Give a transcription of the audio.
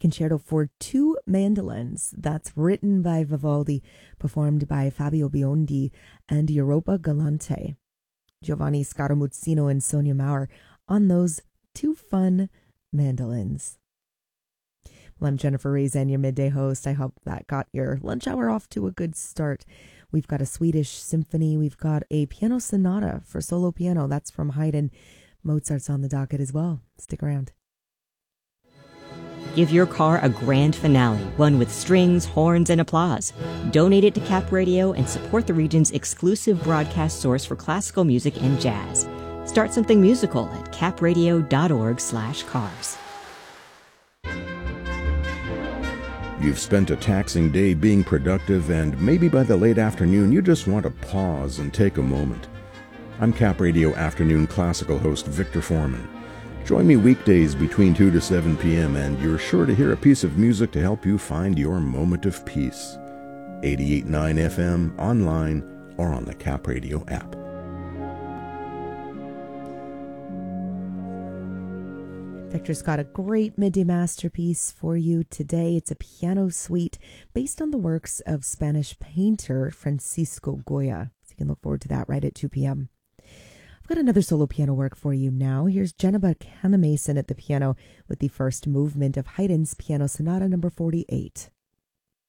Concerto for Two Mandolins. That's written by Vivaldi, performed by Fabio Biondi and Europa Galante. Giovanni Scaramuzzino and Sonia Maurer on those two fun mandolins. Well, I'm Jennifer Reason, your midday host. I hope that got your lunch hour off to a good start. We've got a Swedish symphony. We've got a piano sonata for solo piano. That's from Haydn. Mozart's on the docket as well. Stick around. Give your car a grand finale, one with strings, horns, and applause. Donate it to Cap Radio and support the region's exclusive broadcast source for classical music and jazz. Start something musical at capradio.org/cars. You've spent a taxing day being productive, and maybe by the late afternoon you just want to pause and take a moment. I'm Cap Radio Afternoon Classical host Victor Foreman. Join me weekdays between 2 to 7 p.m. and you're sure to hear a piece of music to help you find your moment of peace. 88.9 FM, online, or on the Cap Radio app. Victor's got a great midday masterpiece for you today. It's a piano suite based on the works of Spanish painter Francisco Goya. So you can look forward to that right at 2 p.m. I've got another solo piano work for you now. Here's Jennifer Canamason at the piano with the first movement of Haydn's Piano Sonata number 48.